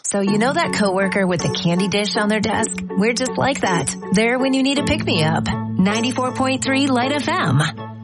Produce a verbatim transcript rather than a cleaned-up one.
So you know that coworker with the candy dish on their desk? We're just like that. There when you need a pick-me-up. ninety-four point three Light F M.